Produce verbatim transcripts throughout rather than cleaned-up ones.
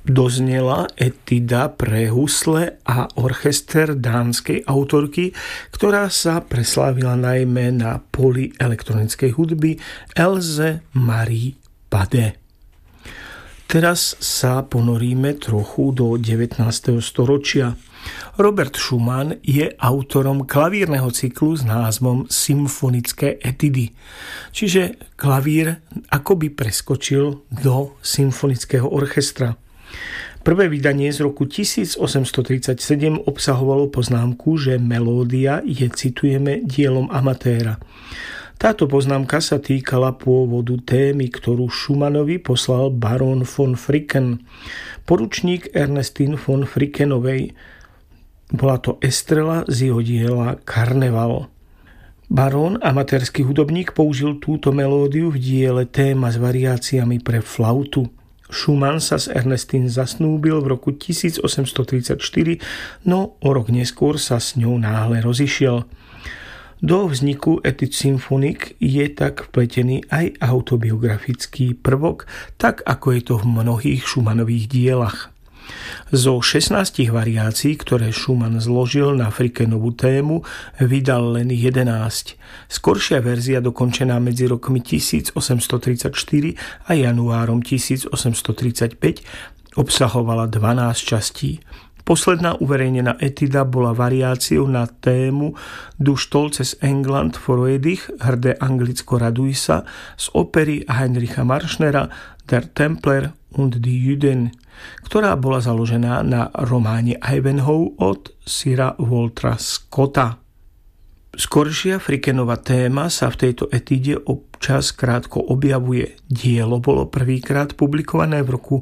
doznela etuda pre husle a orchester dánskej autorky, ktorá sa preslávila najmä na poli elektronickej hudby, Else Marie Bade. Teraz sa ponoríme trochu do devätnásteho storočia. Robert Schumann je autorom klavírneho cyklu s názvom Symfonické etudy. Čiže klavír akoby preskočil do symfonického orchestra. Prvé vydanie z roku tisícosemstotridsaťsedem obsahovalo poznámku, že melódia je, citujeme, dielom amatéra. Táto poznámka sa týkala pôvodu témy, ktorú Schumannovi poslal barón von Fricken, poručník Ernestine von Frickenovej. Bola to estrela z jeho diela Karneval. Barón, amatérsky hudobník, použil túto melódiu v diele Téma s variáciami pre flautu. Schumann sa s Ernestine zasnúbil v roku tisícosemstotridsaťštyri, no o rok neskôr sa s ňou náhle rozišiel. Do vzniku Etude symphonique je tak vpletený aj autobiografický prvok, tak ako je to v mnohých Schumannových dielach. Zo šestnástich variácií, ktoré Schumann zložil na Frickenovú tému, vydal len jedenásť. Skoršia verzia, dokončená medzi rokmi tisícosemstotridsaťštyri a januárom tisícosemstotridsaťpäť, obsahovala dvanásť častí. Posledná uverejnená etuda bola variáciou na tému Du stolzes England freudig, hrdé Anglicko raduj sa, z opery Heinricha Marschnera Der Templer und die Juden, ktorá bola založená na románe Ivanhoe od Sira Waltera Scotta. Skoršia Frickenova téma sa v tejto etude občas krátko objavuje. Dielo bolo prvýkrát publikované v roku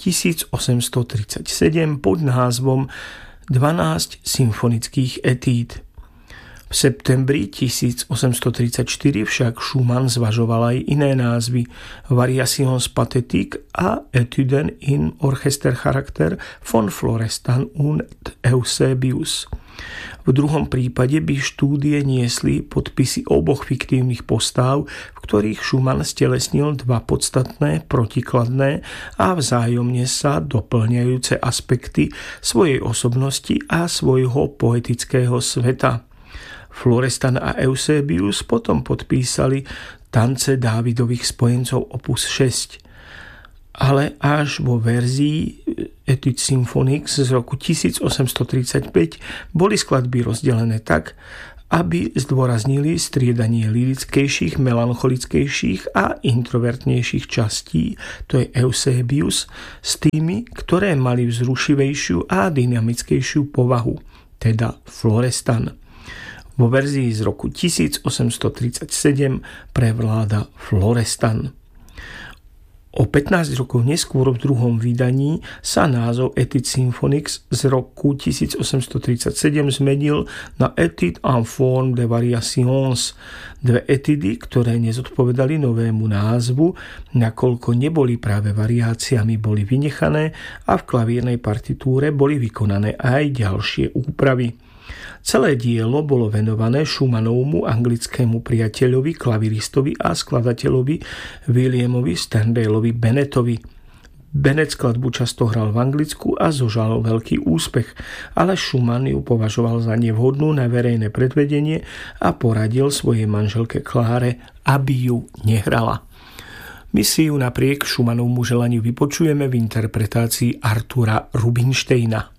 tisícosemstotridsaťsedem pod názvom dvanásť symfonických etúd. V septembri tisícosemstotridsaťštyri však Schumann zvažoval aj iné názvy: Variations Pathétique a Etuden in Orchestercharakter von Florestan und Eusebius. V druhom prípade by štúdie niesli podpisy oboch fiktívnych postáv, v ktorých Schumann stelesnil dva podstatné, protikladné a vzájomne sa doplňajúce aspekty svojej osobnosti a svojho poetického sveta. Florestan a Eusebius potom podpísali Tance Dávidových spojencov opus šesť. Ale až vo verzii Etude symphonique z roku tisícosemstotridsaťpäť boli skladby rozdelené tak, aby zdôraznili striedanie lyrickejších, melancholickejších a introvertnejších častí, to je Eusebius, s tými, ktoré mali vzrušivejšiu a dynamickejšiu povahu, teda Florestan. Vo verzii z roku tisícosemstotridsaťsedem prevláda Florestan. O pätnásť rokov neskôr v druhom vydaní sa názov Etude symphonique z roku tisícosemstotridsaťsedem zmenil na Etude en forme de variations, dve etudy, ktoré nezodpovedali novému názvu, nakoľko neboli práve variáciami, boli vynechané a v klavírnej partitúre boli vykonané aj ďalšie úpravy. Celé dielo bolo venované Schumannovmu anglickému priateľovi, klaviristovi a skladateľovi Williamovi Sterndaleovi Bennettovi. Bennett skladbu často hral v Anglicku a zožal veľký úspech, ale Schumann ju považoval za nevhodnú na verejné predvedenie a poradil svojej manželke Kláre, aby ju nehrala. My si ju napriek Schumannovmu želaniu vypočujeme v interpretácii Artura Rubinsteina.